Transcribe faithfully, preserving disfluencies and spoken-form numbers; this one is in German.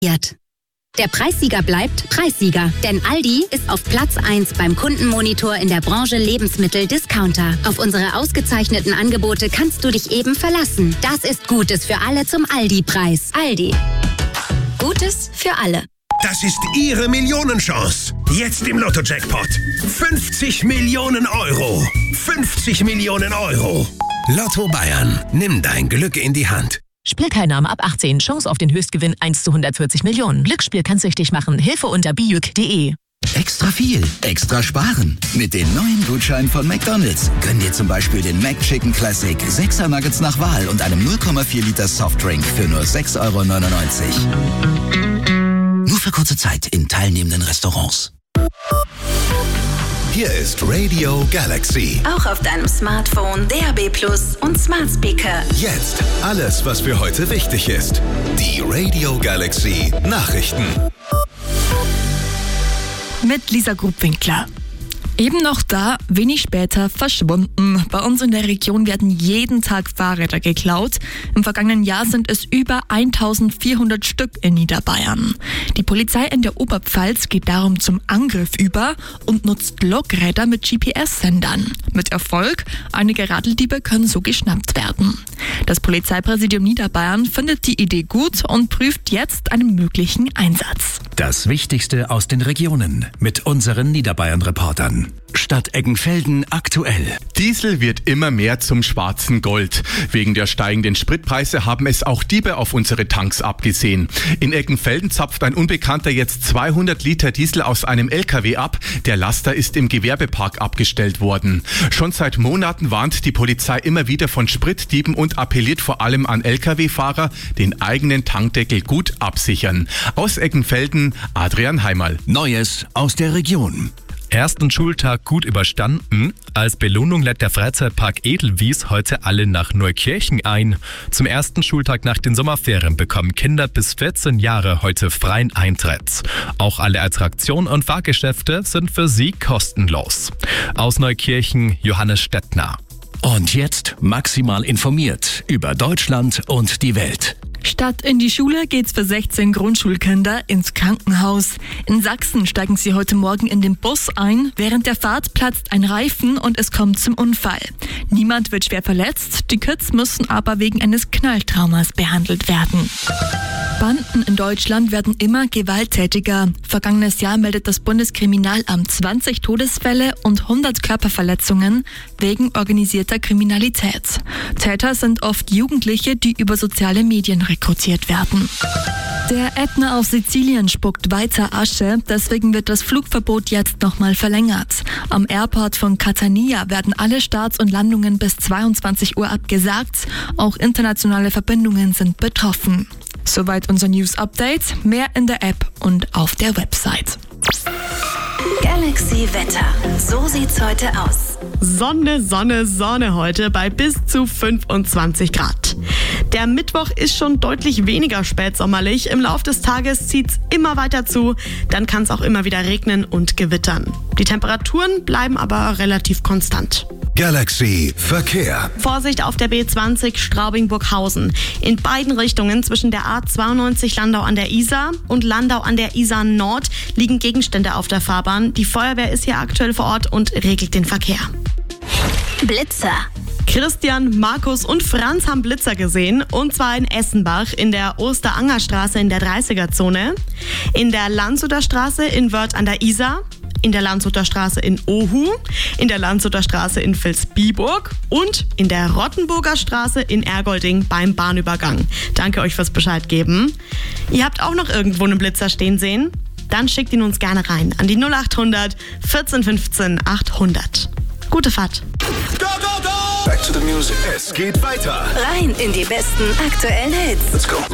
Der Preissieger bleibt Preissieger, denn Aldi ist auf Platz eins beim Kundenmonitor in der Branche Lebensmittel-Discounter. Auf unsere ausgezeichneten Angebote kannst du dich eben verlassen. Das ist Gutes für alle zum Aldi-Preis. Aldi. Gutes für alle. Das ist Ihre Millionenchance. Jetzt im Lotto-Jackpot. fünfzig Millionen Euro. fünfzig Millionen Euro. Lotto Bayern. Nimm dein Glück in die Hand. Spielteilnahme ab achtzehn. Chance auf den Höchstgewinn eins zu hundertvierzig Millionen. Glücksspiel kann süchtig machen. Hilfe unter bijuk punkt de. Extra viel, extra sparen. Mit den neuen Gutscheinen von McDonald's können ihr zum Beispiel den McChicken Classic sechser Nuggets nach Wahl und einem null Komma vier Liter Softdrink für nur sechs Euro neunundneunzig. Nur für kurze Zeit in teilnehmenden Restaurants. Hier ist Radio Galaxy. Auch auf deinem Smartphone, D A B Plus und Smart Speaker. Jetzt alles, was für heute wichtig ist. Die Radio Galaxy Nachrichten. Mit Lisa Grubwinkler. Eben noch da, wenig später verschwunden. Bei uns in der Region werden jeden Tag Fahrräder geklaut. Im vergangenen Jahr sind es über eintausendvierhundert Stück in Niederbayern. Die Polizei in der Oberpfalz geht darum zum Angriff über und nutzt Lokräder mit G P S-Sendern. Mit Erfolg, einige Radeldiebe können so geschnappt werden. Das Polizeipräsidium Niederbayern findet die Idee gut und prüft jetzt einen möglichen Einsatz. Das Wichtigste aus den Regionen mit unseren Niederbayern-Reportern. Stadt Eggenfelden aktuell. Diesel wird immer mehr zum schwarzen Gold. Wegen der steigenden Spritpreise haben es auch Diebe auf unsere Tanks abgesehen. In Eggenfelden zapft ein Unbekannter jetzt zweihundert Liter Diesel aus einem L K W ab. Der Laster ist im Gewerbepark abgestellt worden. Schon seit Monaten warnt die Polizei immer wieder von Spritdieben und appelliert vor allem an L K W-Fahrer, den eigenen Tankdeckel gut absichern. Aus Eggenfelden, Adrian Heimerl. Neues aus der Region. Ersten Schultag gut überstanden. Als Belohnung lädt der Freizeitpark Edelwies heute alle nach Neukirchen ein. Zum ersten Schultag nach den Sommerferien bekommen Kinder bis vierzehn Jahre heute freien Eintritt. Auch alle Attraktionen und Fahrgeschäfte sind für sie kostenlos. Aus Neukirchen Johannes Stettner. Und jetzt maximal informiert über Deutschland und die Welt. Statt in die Schule geht's für sechzehn Grundschulkinder ins Krankenhaus. In Sachsen steigen sie heute Morgen in den Bus ein. Während der Fahrt platzt ein Reifen und es kommt zum Unfall. Niemand wird schwer verletzt, die Kids müssen aber wegen eines Knalltraumas behandelt werden. Banden in Deutschland werden immer gewalttätiger. Vergangenes Jahr meldet das Bundeskriminalamt zwanzig Todesfälle und hundert Körperverletzungen wegen organisierter Kriminalität. Täter sind oft Jugendliche, die über soziale Medien rekrutiert werden. Der Ätna auf Sizilien spuckt weiter Asche, deswegen wird das Flugverbot jetzt nochmal verlängert. Am Airport von Catania werden alle Starts und Landungen bis zweiundzwanzig Uhr abgesagt. Auch internationale Verbindungen sind betroffen. Soweit unser News-Update. Mehr in der App und auf der Website. Galaxy Wetter. So sieht's heute aus. Sonne, Sonne, Sonne heute bei bis zu fünfundzwanzig Grad. Der Mittwoch ist schon deutlich weniger spätsommerlich. Im Laufe des Tages zieht's immer weiter zu. Dann kann es auch immer wieder regnen und gewittern. Die Temperaturen bleiben aber relativ konstant. Galaxy Verkehr. Vorsicht auf der B zwanzig Straubing-Burghausen. In beiden Richtungen zwischen der A zweiundneunzig Landau an der Isar und Landau an der Isar Nord liegen Gegenstände auf der Fahrbahn. Die Feuerwehr ist hier aktuell vor Ort und regelt den Verkehr. Blitzer. Christian, Markus und Franz haben Blitzer gesehen, und zwar in Essenbach in der Osterangerstraße in der dreißiger-Zone, in der Landshuter Straße in Wörth an der Isar, in der Landshuter Straße in Ohu, in der Landshuter Straße in Vilsbiburg und in der Rottenburger Straße in Ergolding beim Bahnübergang. Danke euch fürs Bescheid geben. Ihr habt auch noch irgendwo einen Blitzer stehen sehen? Dann schickt ihn uns gerne rein an die null achthundert vierzehn fünfzehn achthundert. Gute Fahrt. Go, go, go! Back to the music. Es geht weiter. Rein in die besten aktuellen Hits. Let's go.